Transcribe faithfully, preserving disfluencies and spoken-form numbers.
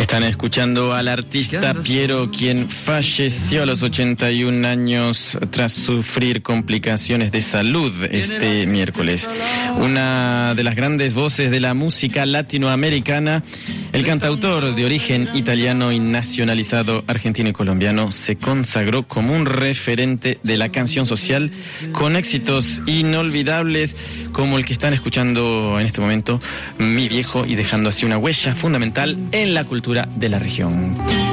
Están escuchando al artista Piero, quien falleció a los ochenta y un años tras sufrir complicaciones de salud este miércoles. Una de las grandes voces de la música latinoamericana, el cantautor de origen italiano y nacionalizado argentino y colombiano se consagró como un referente de la canción social con éxitos inolvidables como el que están escuchando en este momento, Mi Viejo, y dejando así una huella fundamental en la cultura de la región.